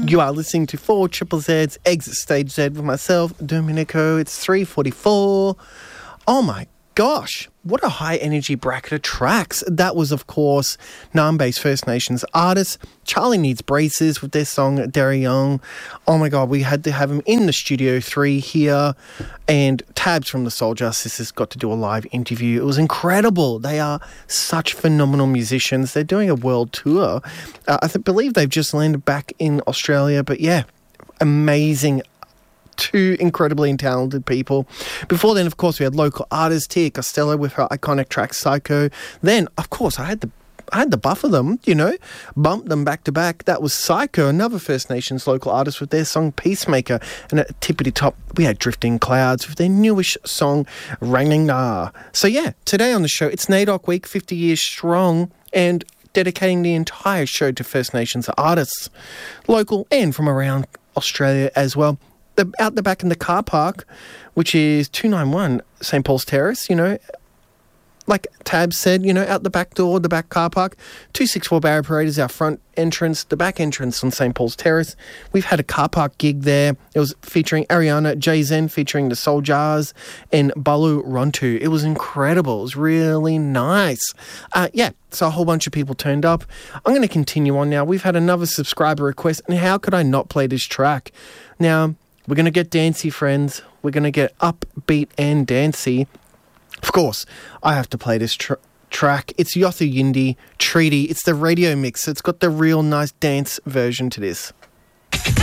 You are listening to 4 Triple Z's Exit Stage Z with myself, Domenico. It's 3:44. Oh my gosh, what a high energy bracket of tracks. That was, of course, Naarm-based First Nations artist Charlie Needs Braces with their song Derryong. Oh my God, we had to have him in the Studio 3 here, and Tabs from the Soul Justices got to do a live interview. It was incredible. They are such phenomenal musicians. They're doing a world tour. Believe they've just landed back in Australia, but yeah, amazing. Two incredibly talented people. Before then, of course, we had local artist Tia Costello with her iconic track Psycho. Then, of course, I had to buffer them, bump them back to back. That was Psycho, another First Nations local artist with their song Peacemaker. And at tippity top, we had Drifting Clouds with their newish song Ranging Na. So yeah, today on the show, it's NAIDOC Week, 50 years strong, and dedicating the entire show to First Nations artists, local and from around Australia as well. Out the back in the car park, which is 291 St. Paul's Terrace, like Tab said, out the back door, the back car park. 264 Barrier Parade is our front entrance, the back entrance on St. Paul's Terrace. We've had a car park gig there. It was featuring Ariana J. Zen, featuring the Soul Jars, and Balu Rontu. It was incredible. It was really nice. So a whole bunch of people turned up. I'm going to continue on now. We've had another subscriber request, and how could I not play this track? Now, we're going to get dancey, friends. We're going to get upbeat and dancey. Of course, I have to play this track. It's Yothu Yindi Treaty. It's the radio mix. It's got the real nice dance version to this.